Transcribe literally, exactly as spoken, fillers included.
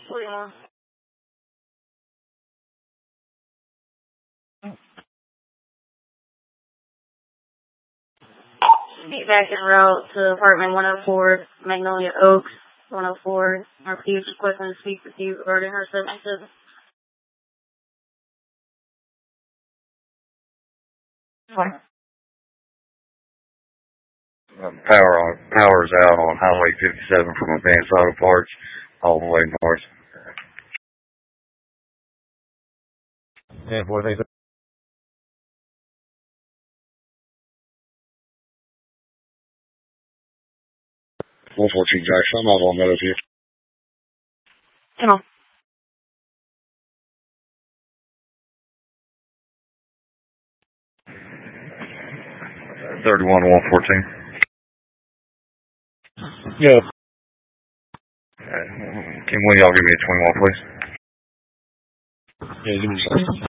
forty-one. Get back en route to apartment one oh four, Magnolia Oaks, one oh four. R P is requesting to speak with you regarding her seventy-seven. What? Um, power on power's out on Highway fifty-seven from Advanced Auto Parts all the way north. Yeah, boy, they one fourteen Jackson, I'm not on that with you. Come on. thirty-one one fourteen. Yeah. Uh, can one of y'all give me a twenty-one, please? Yeah, give me a second.